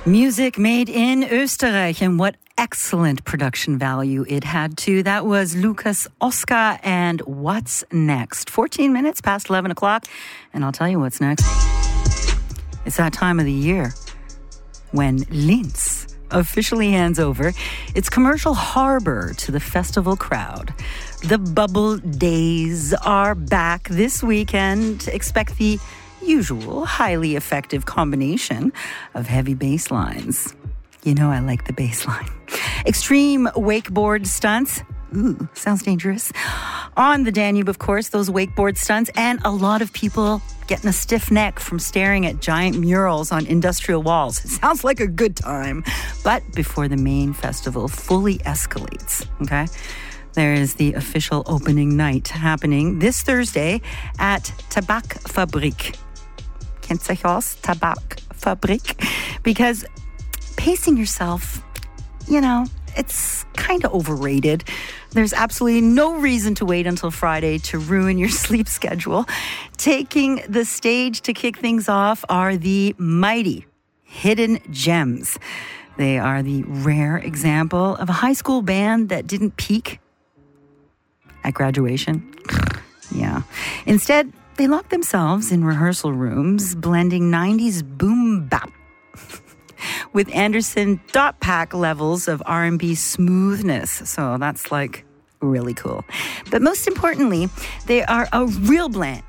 Music made in Österreich, and what excellent production value it had too. That was Lukas Oskar and What's Next. 14 minutes past 11 o'clock, and I'll tell you what's next. It's that time of the year when Linz officially hands over its commercial harbor to the festival crowd. The Bubble Days are back this weekend. Expect the usual highly effective combination of heavy bass lines. You know I like the bass line. Extreme wakeboard stunts. Ooh, sounds dangerous. On the Danube, of course, those wakeboard stunts, and a lot of people getting a stiff neck from staring at giant murals on industrial walls. It sounds like a good time. But before the main festival fully escalates, okay, there is the official opening night happening this Thursday at Tabakfabrik. Kennt sich aus? Tabakfabrik. Because pacing yourself, you know, it's kind of overrated. There's absolutely no reason to wait until Friday to ruin your sleep schedule. Taking the stage to kick things off are the mighty Hidden Gems. They are the rare example of a high school band that didn't peak at graduation. Yeah. Instead, they locked themselves in rehearsal rooms, blending 90s boom bap with Anderson dot pack levels of R&B smoothness. So that's like really cool. But most importantly, they are a real band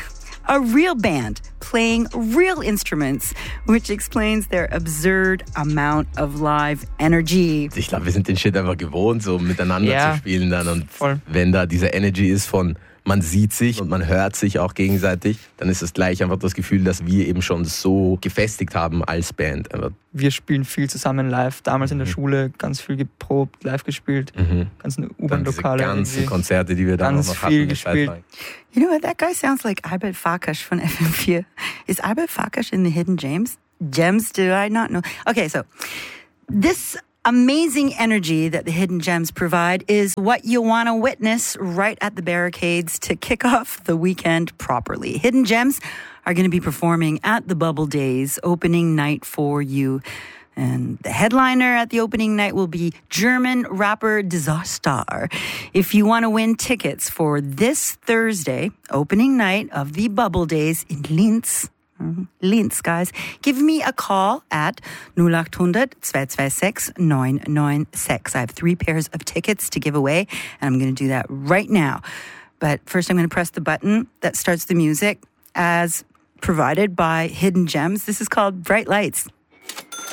playing real instruments, which explains their absurd amount of live energy. Ich glaube, wir sind den Shit einfach gewohnt, so miteinander zu spielen dann. Und voll. Wenn da diese Energy ist von man sieht sich und man hört sich auch gegenseitig, dann ist es gleich einfach das Gefühl, dass wir eben schon so gefestigt haben als Band. Wir spielen viel zusammen live, damals in der Schule ganz viel geprobt, live gespielt, ganzen U-Bahn-Lokale. Diese ganzen Konzerte, die wir da noch hatten. Viel gespielt. You know what, that guy sounds like Albert Farkas von FM4. Is Albert Farkas in the Hidden Gems? Gems, do I not know? Okay, so this amazing energy that the Hidden Gems provide is what you want to witness right at the barricades to kick off the weekend properly. Hidden Gems are going to be performing at the Bubble Days opening night for you. And the headliner at the opening night will be German rapper Disaster. If you want to win tickets for this Thursday, opening night of the Bubble Days in Linz, guys, give me a call at 0800 226 996. I have 3 pairs of tickets to give away, and I'm going to do that right now. But first, I'm going to press the button that starts the music as provided by Hidden Gems. This is called Bright Lights.